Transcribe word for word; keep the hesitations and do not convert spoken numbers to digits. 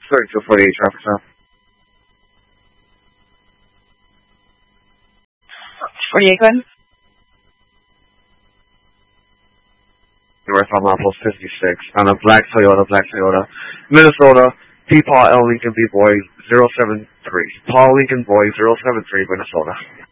thirty-two forty-eight traffic stop. forty-eight, go ahead. North on Post fifty-six on a black Toyota, black Toyota, Minnesota, P. Paul L. Lincoln B. Boy zero seven three. Paul Lincoln Boy zero seven three, Minnesota.